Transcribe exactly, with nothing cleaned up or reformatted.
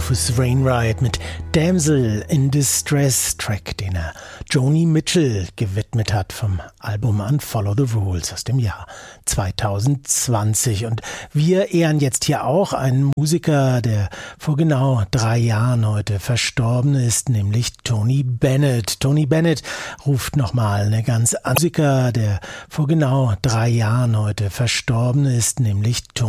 Rufus Wainwright mit Damsel in Distress, Track, den er Joni Mitchell gewidmet hat vom Album Unfollow the Rules aus dem Jahr zweitausendzwanzig. Und wir ehren jetzt hier auch einen Musiker, der vor genau drei Jahren heute verstorben ist, nämlich Tony Bennett. Tony Bennett ruft nochmal eine ganz andere Musiker, der vor genau drei Jahren heute verstorben ist, nämlich Tony